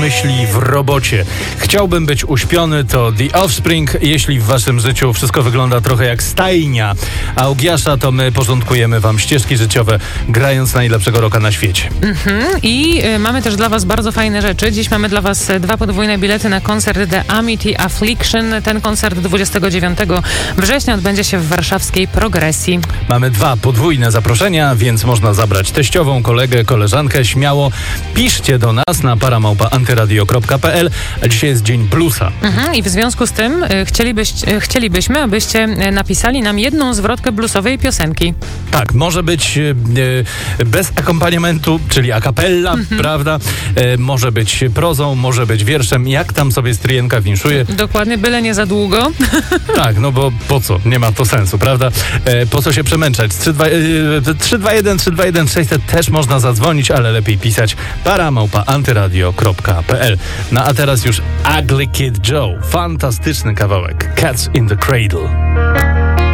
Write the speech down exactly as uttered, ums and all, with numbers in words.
myśli w robocie. Chciałbym być uśpiony, to The Offspring. Jeśli w waszym życiu wszystko wygląda trochę jak stajnia Augiasza, to my porządkujemy wam ścieżki życiowe, grając najlepszego rocka na świecie. Mhm. I y, mamy też dla was bardzo fajne rzeczy. Dziś mamy dla was dwa podwójne bilety na koncert The Amity Affliction. Ten koncert dwudziestego dziewiątego września odbędzie się w warszawskiej Progresji. Mamy dwa podwójne zaproszenia, więc można zabrać teściową, kolegę, koleżankę. Śmiało piszcie do nas na paramałpa antyradio kropka p l. A dzisiaj jest Dzień Bluesa. Mhm. I w związku z tym y, chcielibyś, y, chcielibyśmy, abyście y, napisali nam jedną zwrotkę bluesowej piosenki. Tak, może być y, y, bez akompaniamentu, czyli a cappella, mhm. prawda? Y, może być prozą, może być wierszem, jak tam sobie stryjenka winszuje. Dokładnie, byle nie za długo. Tak, no bo po co? Nie ma to sensu, prawda? E, po co się przemęczać? trzy dwa jeden trzy dwa jeden sześćset też można zadzwonić, ale lepiej pisać paramałpa antyradio kropka p l. No a teraz już Ugly Kid Joe. Fantastyczny kawałek. Cats in the Cradle.